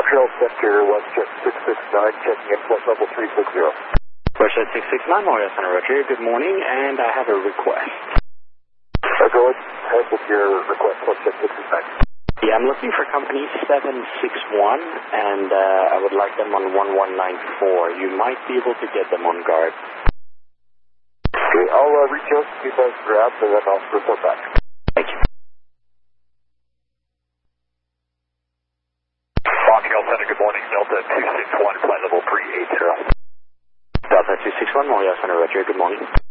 Montreal Center, WestJet 669, checking in flight level 360. WestJet 669, Montreal Center, Roger. Good morning, and I have a request. Go ahead with your request, WestJet 669. Yeah, I'm looking for company 761, and I would like them on 1194. You might be able to get them on guard. Okay, I'll reach out to see if I can grab, and then I'll report back. Thank you. Montreal Center, good morning. Delta 261, flight level 380. Delta 261, Montreal Center, Roger. Good morning.